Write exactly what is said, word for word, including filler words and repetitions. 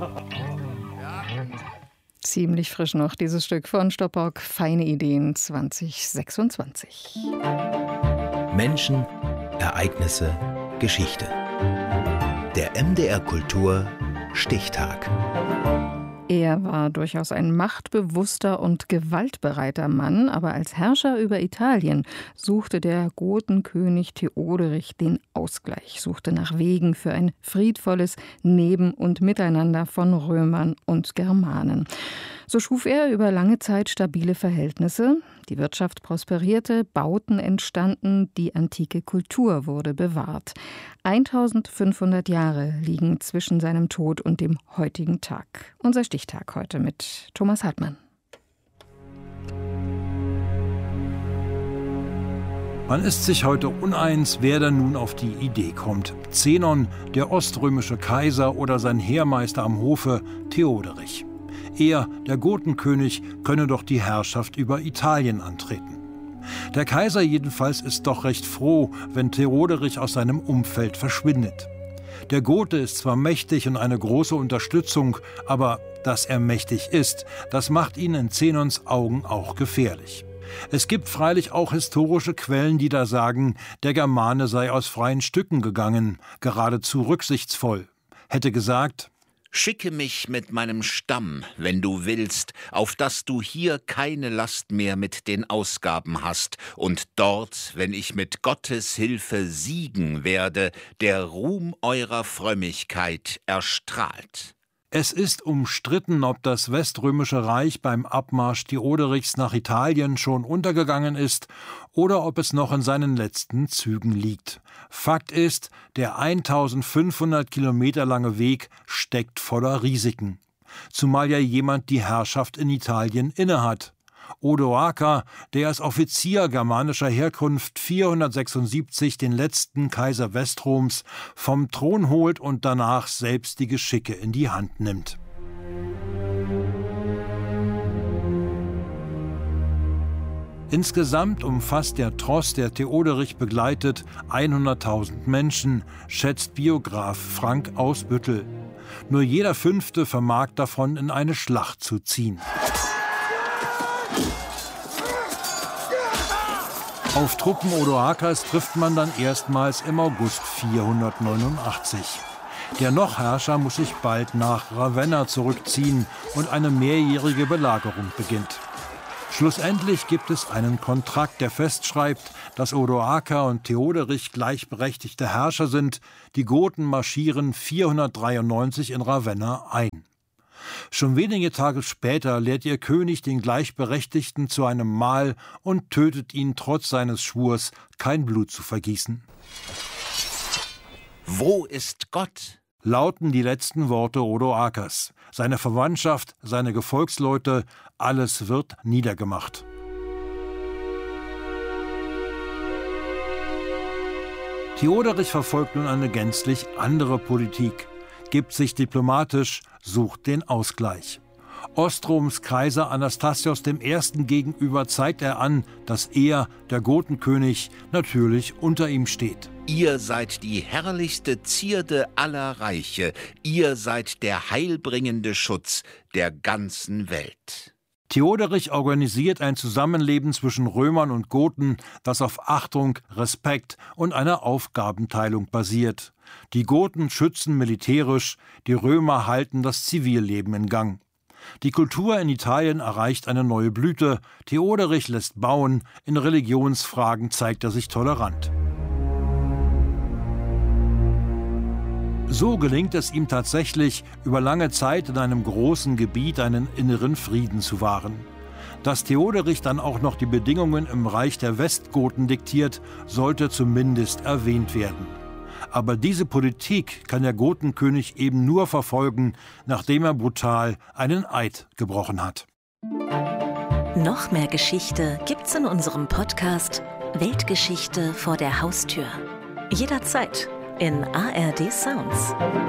Ziemlich frisch noch dieses Stück von Stoppock, Feine Ideen zwanzig sechsundzwanzig. Menschen, Ereignisse, Geschichte. Der M D R Kultur Stichtag. Er war durchaus ein machtbewusster und gewaltbereiter Mann, aber als Herrscher über Italien suchte der Gotenkönig Theoderich den Ausgleich, suchte nach Wegen für ein friedvolles Neben- und Miteinander von Römern und Germanen. So schuf er über lange Zeit stabile Verhältnisse. Die Wirtschaft prosperierte, Bauten entstanden, die antike Kultur wurde bewahrt. eintausendfünfhundert Jahre liegen zwischen seinem Tod und dem heutigen Tag. Unser Stichtag heute mit Thomas Hartmann. Man ist sich heute uneins, wer da nun auf die Idee kommt. Zenon, der oströmische Kaiser, oder sein Heermeister am Hofe, Theoderich. Er, der Gotenkönig, könne doch die Herrschaft über Italien antreten. Der Kaiser jedenfalls ist doch recht froh, wenn Theoderich aus seinem Umfeld verschwindet. Der Gote ist zwar mächtig und eine große Unterstützung, aber dass er mächtig ist, das macht ihn in Zenons Augen auch gefährlich. Es gibt freilich auch historische Quellen, die da sagen, der Germane sei aus freien Stücken gegangen, geradezu rücksichtsvoll. Hätte gesagt: Schicke mich mit meinem Stamm, wenn du willst, auf dass du hier keine Last mehr mit den Ausgaben hast, und dort, wenn ich mit Gottes Hilfe siegen werde, der Ruhm eurer Frömmigkeit erstrahlt. Es ist umstritten, ob das Weströmische Reich beim Abmarsch Theoderichs nach Italien schon untergegangen ist oder ob es noch in seinen letzten Zügen liegt. Fakt ist, der eintausendfünfhundert Kilometer lange Weg steckt voller Risiken. Zumal ja jemand die Herrschaft in Italien innehat. Odoaker, der als Offizier germanischer Herkunft vierhundertsechsundsiebzig den letzten Kaiser Westroms vom Thron holt und danach selbst die Geschicke in die Hand nimmt. Insgesamt umfasst der Tross, der Theoderich begleitet, hunderttausend Menschen, schätzt Biograf Frank Ausbüttel. Nur jeder Fünfte vermag davon in eine Schlacht zu ziehen. Auf Truppen Odoakers trifft man dann erstmals im August vierhundertneunundachtzig. Der Noch-Herrscher muss sich bald nach Ravenna zurückziehen und eine mehrjährige Belagerung beginnt. Schlussendlich gibt es einen Kontrakt, der festschreibt, dass Odoaker und Theoderich gleichberechtigte Herrscher sind. Die Goten marschieren vierhundertdreiundneunzig in Ravenna ein. Schon wenige Tage später lädt ihr König den Gleichberechtigten zu einem Mahl und tötet ihn trotz seines Schwurs, kein Blut zu vergießen. Wo ist Gott? Lauten die letzten Worte Odoakers. Seine Verwandtschaft, seine Gefolgsleute, alles wird niedergemacht. Theoderich verfolgt nun eine gänzlich andere Politik, gibt sich diplomatisch, sucht den Ausgleich. Ostroms Kaiser Anastasios der Erste. Gegenüber zeigt er an, dass er, der Gotenkönig, natürlich unter ihm steht. Ihr seid die herrlichste Zierde aller Reiche, ihr seid der heilbringende Schutz der ganzen Welt. Theoderich organisiert ein Zusammenleben zwischen Römern und Goten, das auf Achtung, Respekt und einer Aufgabenteilung basiert. Die Goten schützen militärisch, die Römer halten das Zivilleben in Gang. Die Kultur in Italien erreicht eine neue Blüte. Theoderich lässt bauen, in Religionsfragen zeigt er sich tolerant. So gelingt es ihm tatsächlich, über lange Zeit in einem großen Gebiet einen inneren Frieden zu wahren. Dass Theoderich dann auch noch die Bedingungen im Reich der Westgoten diktiert, sollte zumindest erwähnt werden. Aber diese Politik kann der Gotenkönig eben nur verfolgen, nachdem er brutal einen Eid gebrochen hat. Noch mehr Geschichte gibt's in unserem Podcast Weltgeschichte vor der Haustür. Jederzeit in A R D Sounds.